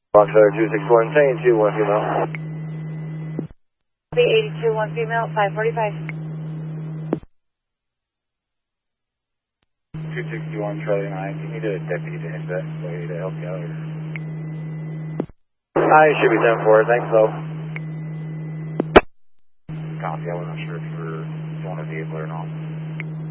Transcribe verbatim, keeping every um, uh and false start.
Foxtrot two six one, saying two one female. eighty-two, one female, five forty-five. two sixty-one, Charlie nine. Do you need a deputy to hit that way to help you out? Or? I should be ten four, thanks though. Copy, I wasn't sure if you were still on a vehicle or not.